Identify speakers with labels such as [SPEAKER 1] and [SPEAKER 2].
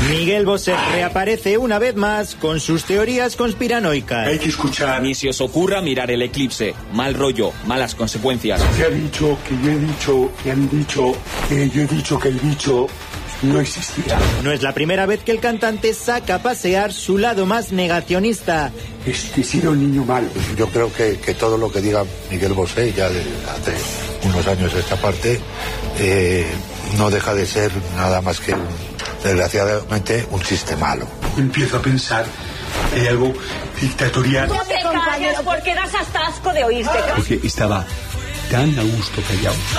[SPEAKER 1] Miguel Bosé reaparece una vez más con sus teorías conspiranoicas.
[SPEAKER 2] Hay que escuchar.
[SPEAKER 3] Ni se os ocurra mirar el eclipse. Mal rollo, malas consecuencias.
[SPEAKER 2] Se ha dicho que yo he dicho, que han dicho, que yo he dicho que el bicho no existía.
[SPEAKER 1] No es la primera vez que el cantante saca a pasear su lado más negacionista.
[SPEAKER 2] He sido un niño malo.
[SPEAKER 4] Yo creo que todo lo que diga Miguel Bosé, ya hace unos años esta parte, no deja de ser nada más que, desgraciadamente, un chiste malo.
[SPEAKER 2] Empiezo a pensar que hay algo dictatorial.
[SPEAKER 5] No te calles porque das hasta asco de oírte.
[SPEAKER 2] Porque estaba tan a gusto callado.